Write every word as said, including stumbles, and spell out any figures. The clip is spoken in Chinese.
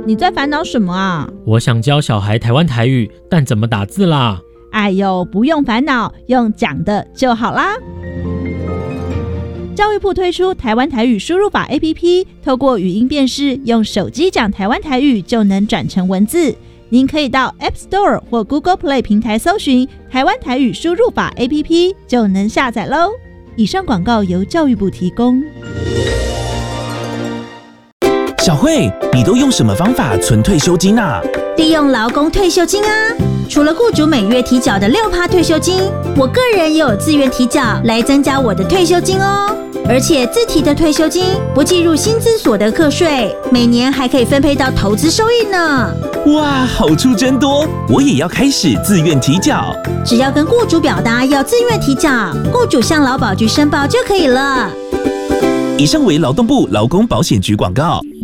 你在烦恼什么啊？ 我想教小孩台湾台语，但怎么打字啦？ 哎呦，不用烦恼，用讲的就好啦。教育部推出台湾台语输入法 A P P， 透过语音辨识，用手机讲台湾台语就能转成文字。您可以到 App Store 或 Google Play 平台搜寻台湾台语输入法 A P P 就能下载喽。以上广告由教育部提供。 小慧，你都用什么方法存退休金啊？ 利用劳工退休金啊！除了雇主每月提缴的 百分之六 退休金，我个人也有自愿提缴来增加我的退休金哦。而且自提的退休金不计入薪资所得课税，每年还可以分配到投资收益呢。 哇，好处真多！我也要开始自愿提缴。 只要跟雇主表达要自愿提缴，雇主向劳保局申报就可以了。 以上为劳动部劳工保险局广告。